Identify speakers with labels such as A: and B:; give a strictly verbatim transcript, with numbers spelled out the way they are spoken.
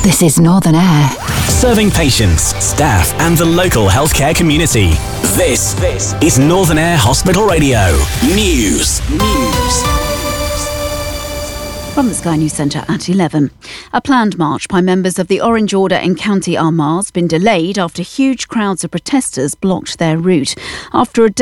A: This is Northern Air.
B: Serving patients, staff and the local healthcare community. This, this is Northern Air Hospital Radio. News. News.
C: From the Sky News Centre at eleven. A planned march by members of the Orange Order in County Armagh has been delayed after huge crowds of protesters blocked their route. After a day